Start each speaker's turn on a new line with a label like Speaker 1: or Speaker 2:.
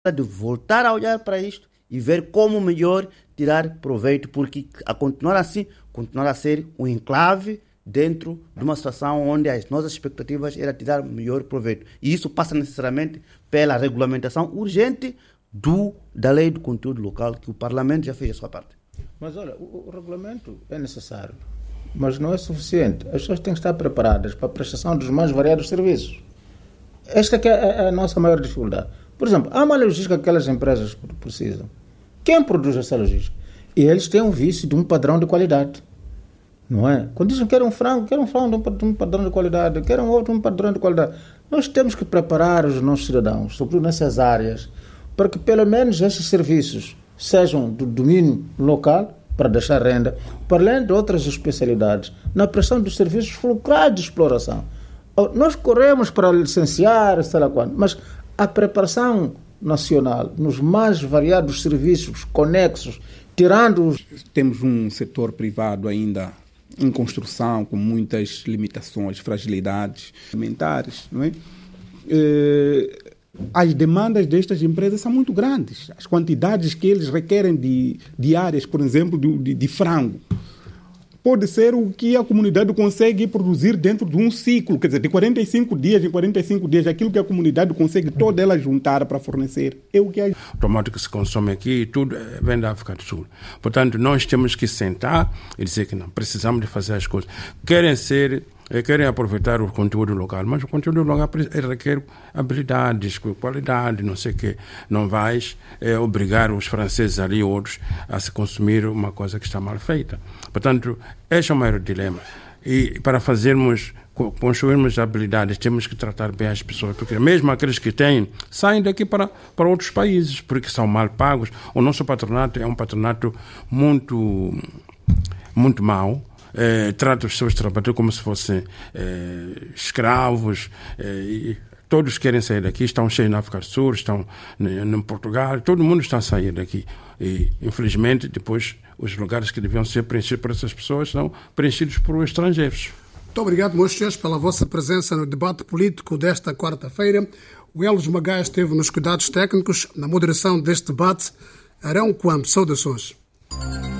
Speaker 1: de voltar a olhar para isto e ver como melhor tirar proveito, porque a continuar assim, continuar a ser um enclave dentro de uma situação onde as nossas expectativas era tirar melhor proveito. E isso passa necessariamente pela regulamentação urgente da lei do conteúdo local, que o Parlamento já fez a sua parte.
Speaker 2: Mas olha, o regulamento é necessário, mas não é suficiente. As pessoas têm que estar preparadas para a prestação dos mais variados serviços. Esta que é a nossa maior dificuldade. Por exemplo, há uma logística que aquelas empresas precisam. Quem produz essa logística? E eles têm um vício de um padrão de qualidade. Não é? Quando dizem que querem um frango de um padrão de qualidade, querem outro de um padrão de qualidade. Nós temos que preparar os nossos cidadãos, sobretudo nessas áreas, para que pelo menos esses serviços sejam do domínio local, para deixar renda, para além de outras especialidades, na prestação dos serviços fulcrais de exploração. Nós corremos para licenciar, sei lá quando, mas a preparação nacional, nos mais variados serviços conexos, tirando-os...
Speaker 3: Temos um setor privado ainda em construção, com muitas limitações, fragilidades alimentares, não é? As demandas destas empresas são muito grandes. As quantidades que eles requerem de áreas, por exemplo, de frango, pode ser o que a comunidade consegue produzir dentro de um ciclo, quer dizer, de 45 dias, em 45 dias, aquilo que a comunidade consegue toda ela juntar para fornecer. É o que é.
Speaker 4: O tomate que se consome aqui, tudo vem da África do Sul. Portanto, nós temos que sentar e dizer que não, precisamos de fazer as coisas. Querem aproveitar o conteúdo local, mas o conteúdo local requer habilidades, qualidade, não sei o quê. Não vais obrigar os franceses ali e outros a se consumir uma coisa que está mal feita. Portanto, este é o maior dilema. E para construirmos habilidades, temos que tratar bem as pessoas, porque mesmo aqueles que têm, saem daqui para outros países, porque são mal pagos. O nosso patronato é um patronato muito, muito mau. Trata os seus trabalhadores como se fossem escravos, e todos querem sair daqui, estão cheios na África do Sul, estão no Portugal, todo mundo está a sair daqui. E, infelizmente, depois, os lugares que deviam ser preenchidos por essas pessoas são preenchidos por estrangeiros.
Speaker 5: Muito obrigado, meus senhores, pela vossa presença no debate político desta quarta-feira. O Elos Magalhães esteve nos cuidados técnicos, na moderação deste debate. Arão Coam, saudações.